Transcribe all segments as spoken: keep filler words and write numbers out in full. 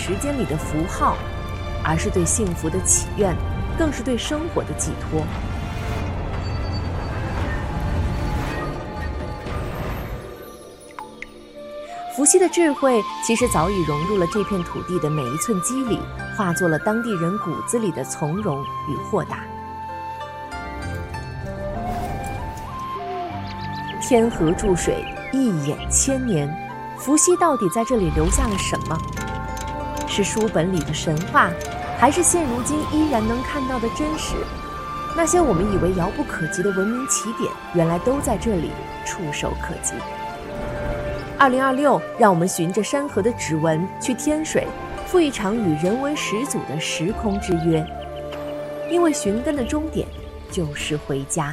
时间里的符号，而是对幸福的祈愿，更是对生活的寄托。伏羲的智慧其实早已融入了这片土地的每一寸肌理，化作了当地人骨子里的从容与豁达。天河注水，一眼千年，伏羲到底在这里留下了什么？是书本里的神话，还是现如今依然能看到的真实？那些我们以为遥不可及的文明起点，原来都在这里触手可及。二零二六，让我们循着山河的指纹去天水，赴一场与人为始祖的时空之约。因为寻根的终点就是回家。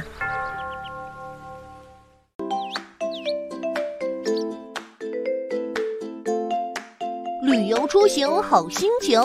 旅游出行好心情，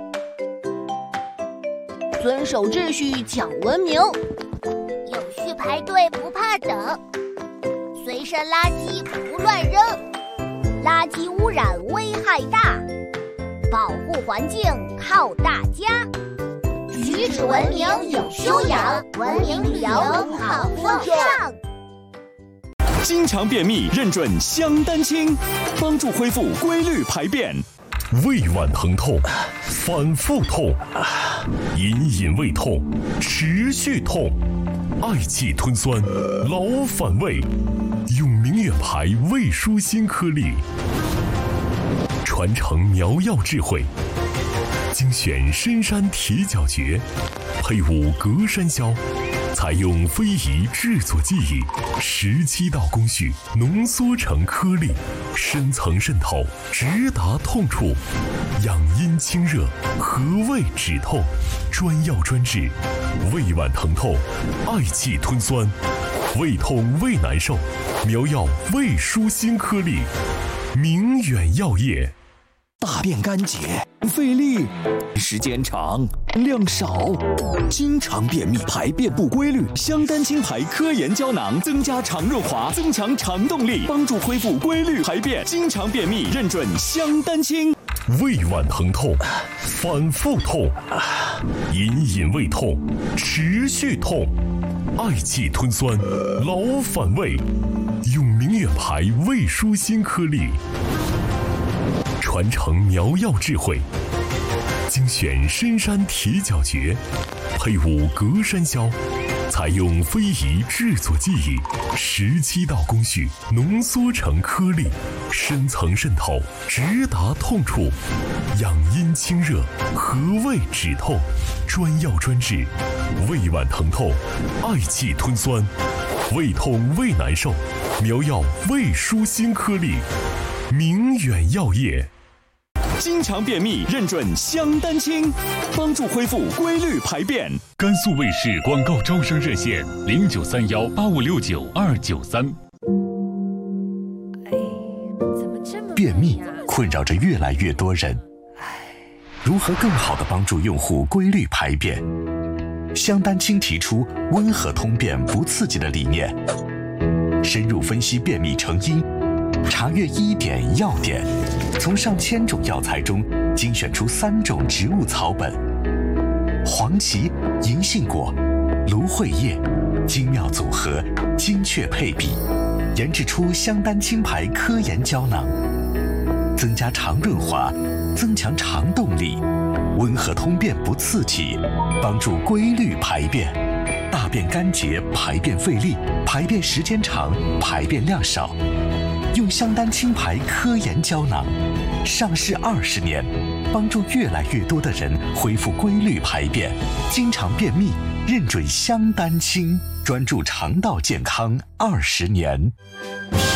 遵守秩序讲文明， 有序排队不怕等，随身垃圾不乱扔，垃圾污染危害大，保护环境靠大家。举止文明有修养，文明旅游好风尚。 经常便秘认准香丹清，帮助恢复规律排便。 胃脘疼痛，反复痛，隐隐胃痛，持续痛，嗳气吞酸，老反胃，用明远牌胃舒心颗粒，传承苗药智慧，精选深山铁角蕨，配伍隔山椒，采用非遗制作技艺，十七道工序浓缩成颗粒，深层渗透，直达痛处，养阴清热，和胃止痛，专药专治，胃脘疼痛，嗳气吞酸，胃痛胃难受，苗药胃舒心颗粒，明远药业。 大便干结，费力，时间长，量少，经常便秘，排便不规律。香丹清牌科研胶囊增加肠润滑，增强肠动力，帮助恢复规律排便。经常便秘认准香丹清。 胃脘疼痛，反复痛，隐隐胃痛，持续痛，嗳气吞酸，老反胃，用明远牌胃舒心颗粒，传承苗药智慧，精选深山铁角蕨，配伍隔山椒，采用非遗制作技艺，十七道工序浓缩成颗粒，深层渗透，直达痛处，养阴清热，和胃止痛，专药专治，胃脘疼痛，嗳气吞酸，胃痛胃难受，苗药胃舒心颗粒，明远药业。 经常便秘认准香丹清，帮助恢复规律排便。 甘肃卫视广告招生热线零九三幺八五六九二九三。 便秘困扰着越来越多人，如何更好地帮助用户规律排便？香丹清提出温和通便不刺激的理念，深入分析便秘成因，查阅医典药典，从上千种药材中精选出三种植物草本，黄芪、银杏果、芦荟叶，精妙组合，精确配比，研制出香丹清牌科研胶囊，增加肠润滑，增强肠动力，温和通便不刺激，帮助规律排便。大便干结，排便费力，排便时间长，排便量少。用香丹清牌科研胶囊，上市二十年，帮助越来越多的人恢复规律排便。经常便秘，认准香丹清，专注肠道健康二十年。